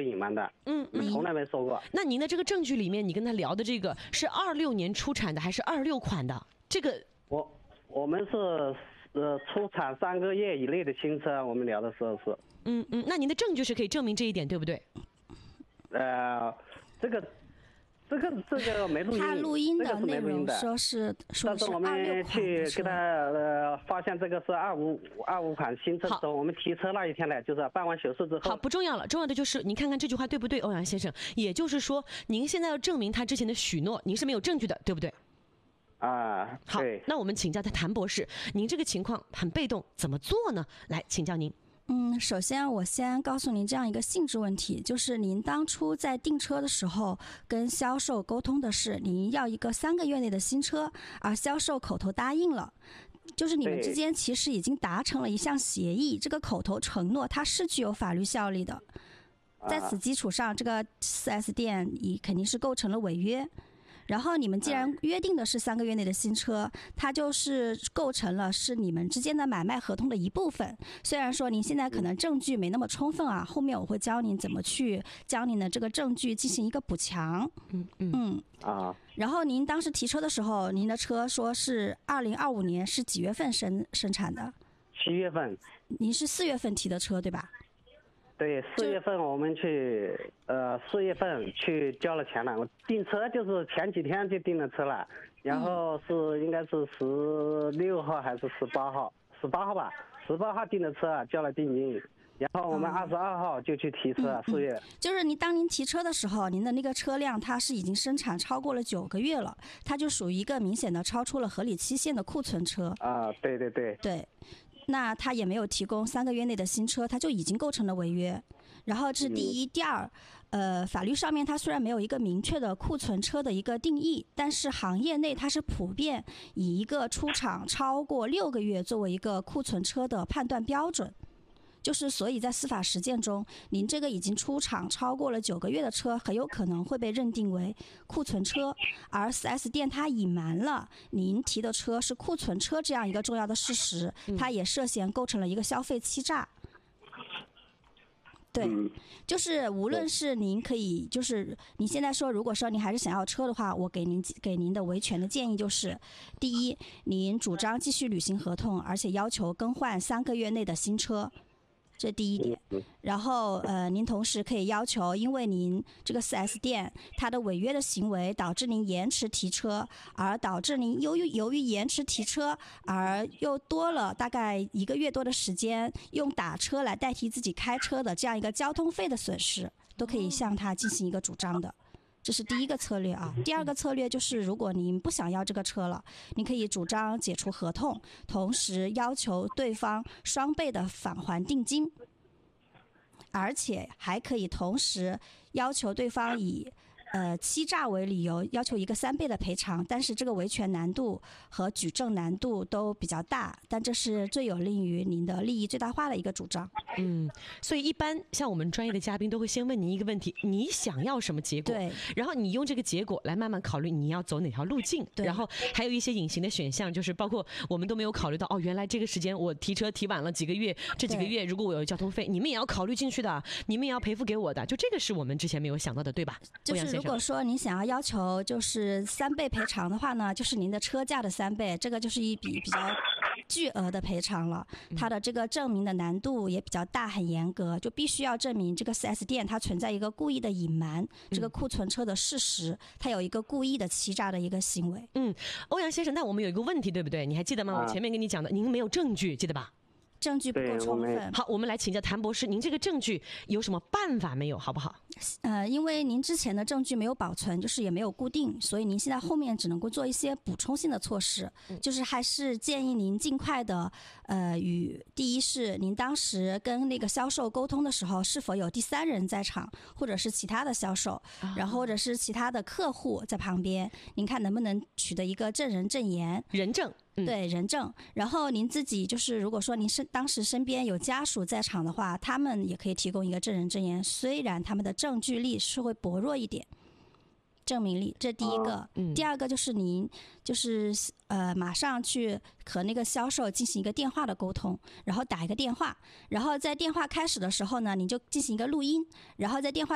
隐瞒的，从来没说过。 那您的这个证据里面，你跟他聊的这个是26年出产的还是26款的？这个我们是出产3个月以内的新车，我们聊的时候是。 那您的证据是可以证明这一点，对不对？ 这个没录音， 他录音的内容说是但是我们去给他发现这个是25款新车的时候，我们提车那一天呢，就是办完手术之后。 好，不重要了，重要的就是您看看这句话对不对，欧阳先生？也就是说，您现在要证明他之前的许诺，您是没有证据的，对不对？好，那我们请教谭博士，您这个情况很被动，怎么做呢？来，请教您。 首先我先告诉您这样一个性质问题，就是您当初在订车的时候跟销售沟通的是您要一个3个月内的新车，而销售口头答应了，就是你们之间其实已经达成了一项协议，这个口头承诺它是具有法律效力的，在此基础上这个 4S 店肯定是构成了违约。然后你们既然约定的是3个月内的新车，它就是构成了是你们之间的买卖合同的一部分。虽然说您现在可能证据没那么充分啊，后面我会教您怎么去将您的这个证据进行一个补强。然后您当时提车的时候，您的车说是2025年是几月份生产的 ？7月份。 您是4月份提的车对吧？ 对，4月份我们去4月份去交了钱了。我订车就是前几天就订了车了，然后应该是16号还是18号？18号吧，18号订的车，交了定金。然后我们22号就去提车，4月。 就是当您提车的时候，您的那个车辆它是已经生产超过了9个月了，它就属于一个明显的超出了合理期限的库存车。 对。 对。那他也没有提供3个月内的新车，他就已经构成了违约。然后这是第一，第二，法律上面它虽然没有一个明确的库存车的一个定义，但是行业内它是普遍以一个出厂超过6个月作为一个库存车的判断标准。就是所以在司法实践中，您这个已经出厂超过了9个月的车，很有可能会被认定为库存车，而 4S 店它隐瞒了您提的车是库存车这样一个重要的事实，它也涉嫌构成了一个消费欺诈。对，就是无论是您可以，就是你现在说，如果说您还是想要车的话，我给您的维权的建议就是：第一，您主张继续履行合同，而且要求更换3个月内的新车。这第一点，然后您同时可以要求，因为您这个 4S 店它的违约的行为导致您延迟提车，而导致您由于延迟提车而又多了大概1个月多的时间用打车来代替自己开车的这样一个交通费的损失，都可以向他进行一个主张的。这是第一个策略啊。第二个策略就是，如果您不想要这个车了，你可以主张解除合同，同时要求对方双倍的返还定金，而且还可以同时要求对方以欺诈为理由，要求一个3倍的赔偿，但是这个维权难度和举证难度都比较大，但这是最有利于您的利益最大化的一个主张。 所以一般像我们专业的嘉宾都会先问您一个问题：你想要什么结果？ 对， 然后你用这个结果来慢慢考虑你要走哪条路径。然后还有一些隐形的选项，就是包括我们都没有考虑到，原来这个时间我提车提晚了几个月，这几个月如果我有交通费，你们也要考虑进去的，你们也要赔付给我的，就这个是我们之前没有想到的，对吧？ 就是如果说你想要求就是3倍赔偿的话呢，就是您的车价的3倍，这个就是一笔比较巨额的赔偿了。它的这个证明的难度也比较大，很严格，就必须要证明这个 4S 店它存在一个故意的隐瞒这个库存车的事实，它有一个故意的欺诈的一个行为。 欧阳先生，那我们有一个问题，对不对？你还记得吗？我前面跟你讲的，您没有证据，记得吧？ 证据不够充分。 好，我们来请教谭博士，您这个证据有什么办法没有，好不好？ 因为您之前的证据没有保存，就是也没有固定，所以您现在后面只能够做一些补充性的措施，就是还是建议您尽快的，第一是您当时跟那个销售沟通的时候，是否有第3人在场，或者是其他的销售，然后或者是其他的客户在旁边，您看能不能取得一个证人证言， 人证。 对，人证。然后您自己就是，如果说您当时身边有家属在场的话，他们也可以提供一个证人证言，虽然他们的证据力是会薄弱一点，证明力，这第一个。第二个就是您就是马上去和那个销售进行一个电话的沟通，然后打一个电话，然后在电话开始的时候呢，你就进行一个录音，然后在电话